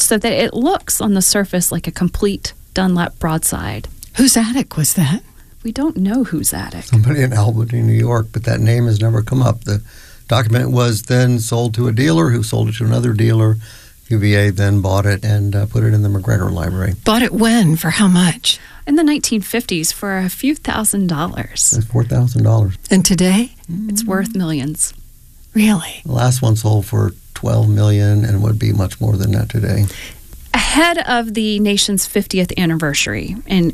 so that it looks on the surface like a complete Dunlap broadside. Whose attic was that? We don't know whose attic. Somebody in Albany, New York, but that name has never come up. The document was then sold to a dealer who sold it to another dealer. UVA then bought it and put it in the McGregor Library. Bought it when? For how much? In the 1950s for a few $1,000s. That's $4,000. And today? It's worth millions. Really? The last one sold for $12 million and would be much more than that today. Ahead of the nation's 50th anniversary in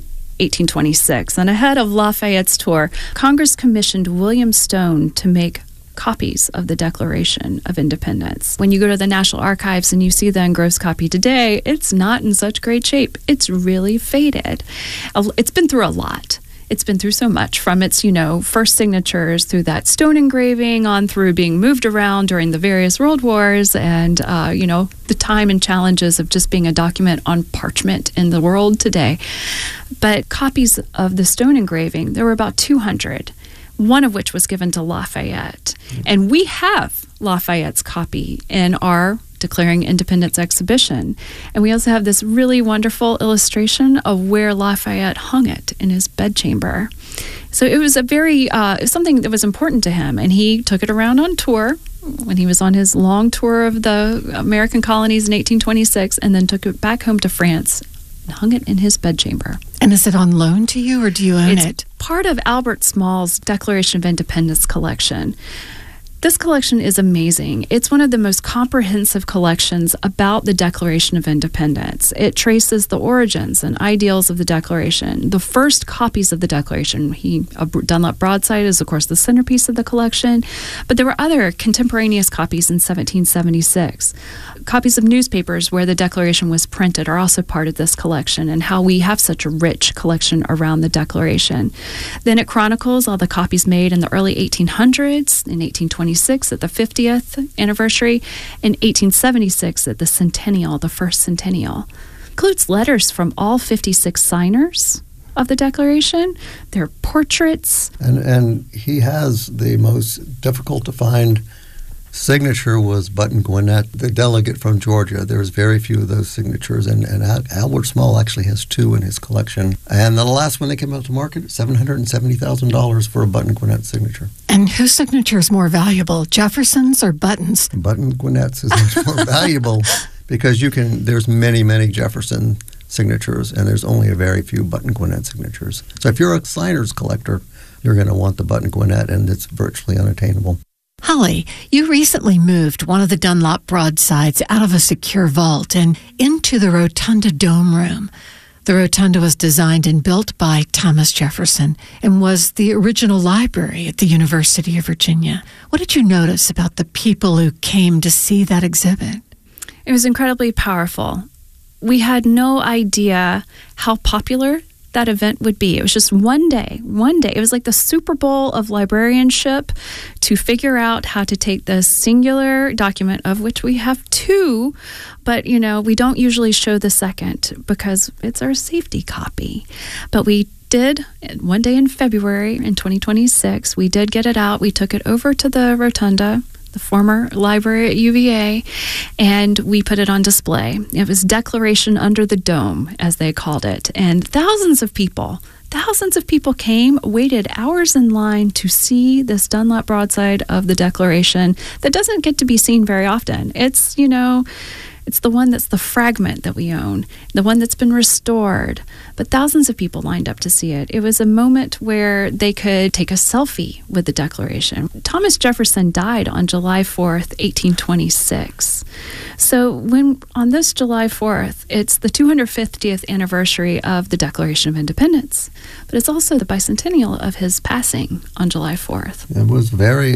1826 and ahead of Lafayette's tour, Congress commissioned William Stone to make copies of the Declaration of Independence. When you go to the National Archives and you see the engrossed copy today, it's not in such great shape. It's really faded. It's been through a lot. It's been through so much, from its, first signatures through that stone engraving on through being moved around during the various world wars and, the time and challenges of just being a document on parchment in the world today. But copies of the stone engraving, there were about 200, one of which was given to Lafayette. And we have Lafayette's copy in our Declaring Independence exhibition. And we also have this really wonderful illustration of where Lafayette hung it in his bedchamber. So it was something that was important to him. And he took it around on tour when he was on his long tour of the American colonies in 1826, and then took it back home to France and hung it in his bedchamber. And is it on loan to you, or do you own it? It's part of Albert Small's Declaration of Independence collection. This collection is amazing. It's one of the most comprehensive collections about the Declaration of Independence. It traces the origins and ideals of the Declaration. The first copies of the Declaration, Dunlap broadside is, of course, the centerpiece of the collection, but there were other contemporaneous copies in 1776. Copies of newspapers where the Declaration was printed are also part of this collection, and how we have such a rich collection around the Declaration. Then it chronicles all the copies made in the early 1800s, in 1826 at the 50th anniversary, in 1876 at the centennial, the first centennial. Includes letters from all 56 signers of the Declaration, their portraits. And he has the most difficult to find signature was Button Gwinnett, the delegate from Georgia. There's very few of those signatures, and Albert Small actually has two in his collection. And the last one that came out to market, $770,000 for a Button Gwinnett signature. And whose signature is more valuable, Jefferson's or Button's? Button Gwinnett's is much more valuable because there's many, many Jefferson signatures, and there's only a very few Button Gwinnett signatures. So if you're a signer's collector, you're going to want the Button Gwinnett, and it's virtually unattainable. Holly, you recently moved one of the Dunlap broadsides out of a secure vault and into the Rotunda Dome Room. The Rotunda was designed and built by Thomas Jefferson and was the original library at the University of Virginia. What did you notice about the people who came to see that exhibit? It was incredibly powerful. We had no idea how popular that event would be. It was just one day. It was like the Super Bowl of librarianship to figure out how to take this singular document, of which we have two, but we don't usually show the second because it's our safety copy. But we did, one day in February in 2026, we did get it out. We took it over to the Rotunda, the former library at UVA, and we put it on display. It was Declaration Under the Dome, as they called it. And thousands of people came, waited hours in line to see this Dunlap broadside of the Declaration that doesn't get to be seen very often. It's, it's the one that's the fragment that we own, the one that's been restored. But thousands of people lined up to see it. It was a moment where they could take a selfie with the Declaration. Thomas Jefferson died on July 4th, 1826. So on this July 4th, it's the 250th anniversary of the Declaration of Independence, but it's also the bicentennial of his passing on July 4th. It was very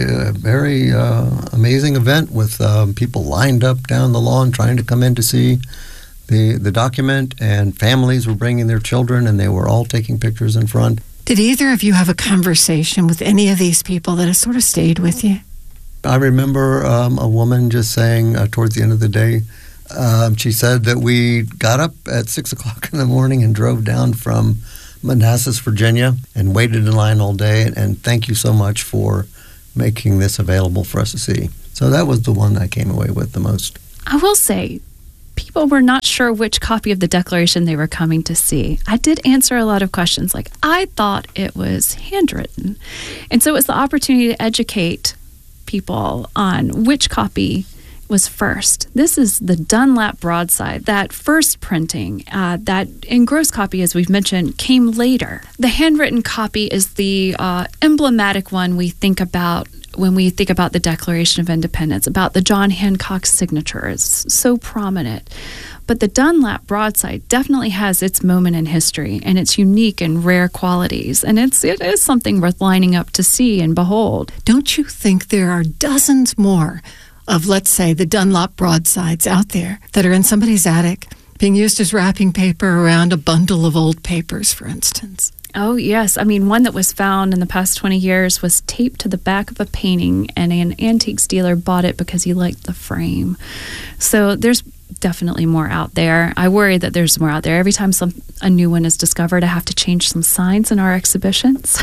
amazing event with people lined up down the lawn trying to come in to see the document, and families were bringing their children, and they were all taking pictures in front. Did either of you have a conversation with any of these people that has sort of stayed with you? I remember a woman just saying towards the end of the day, she said that we got up at 6 o'clock in the morning and drove down from Manassas, Virginia, and waited in line all day, and thank you so much for making this available for us to see. So that was the one I came away with the most. I will say, people were not sure which copy of the Declaration they were coming to see. I did answer a lot of questions, like, I thought it was handwritten. And so it was the opportunity to educate people on which copy was first. This is the Dunlap broadside. That first printing, that engrossed copy, as we've mentioned, came later. The handwritten copy is the emblematic one we think about when we think about the Declaration of Independence, about the John Hancock signature. It's so prominent. But the Dunlap broadside definitely has its moment in history and its unique and rare qualities. And it is something worth lining up to see and behold. Don't you think there are dozens more of, let's say, the Dunlap broadsides out there that are in somebody's attic, being used as wrapping paper around a bundle of old papers, for instance? Oh, yes. I mean, one that was found in the past 20 years was taped to the back of a painting, and an antiques dealer bought it because he liked the frame. So there's definitely more out there. I worry that there's more out there. Every time a new one is discovered, I have to change some signs in our exhibitions.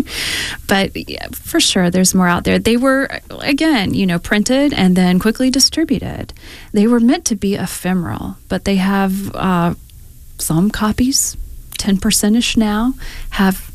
But yeah, for sure, there's more out there. They were, again, printed and then quickly distributed. They were meant to be ephemeral, but they have some copies, 10%ish now, have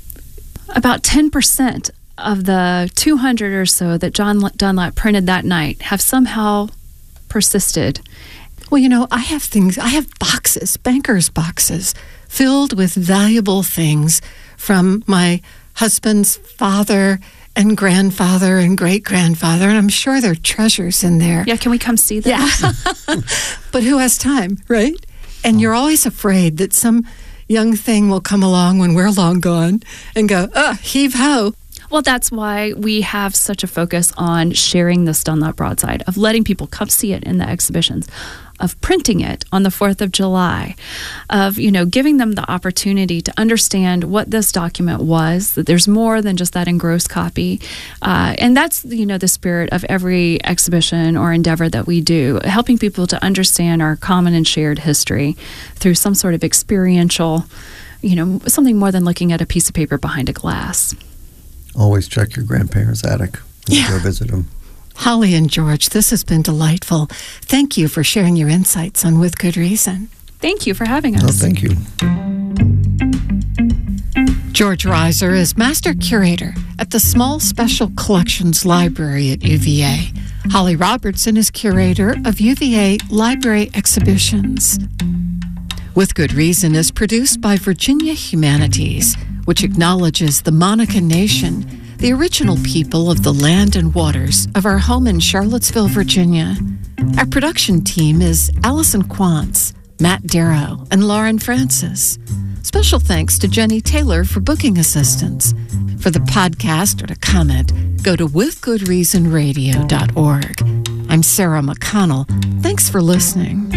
about 10% of the 200 or so that John Dunlap printed that night have somehow persisted. Well, I have boxes, bankers' boxes, filled with valuable things from my husband's father and grandfather and great-grandfather, and I'm sure there are treasures in there. Yeah, can we come see them? Yeah. But who has time, right? And you're always afraid that some young thing will come along when we're long gone and go, heave-ho. Well, that's why we have such a focus on sharing this Dunlap broadside, of letting people come see it in the exhibitions, of printing it on the 4th of July, of, giving them the opportunity to understand what this document was, that there's more than just that engrossed copy. And that's, the spirit of every exhibition or endeavor that we do, helping people to understand our common and shared history through some sort of experiential, something more than looking at a piece of paper behind a glass. Always check your grandparents' attic when you go visit them. Holly and George, this has been delightful. Thank you for sharing your insights on With Good Reason. Thank you for having us. Oh, thank you. George Reiser is Master Curator at the Small Special Collections Library at UVA. Holly Robertson is Curator of UVA Library Exhibitions. With Good Reason is produced by Virginia Humanities, which acknowledges the Monacan Nation, the original people of the land and waters of our home in Charlottesville, Virginia. Our production team is Allison Quantz, Matt Darrow, and Lauren Francis. Special thanks to Jenny Taylor for booking assistance. For the podcast or to comment, go to withgoodreasonradio.org. I'm Sarah McConnell. Thanks for listening.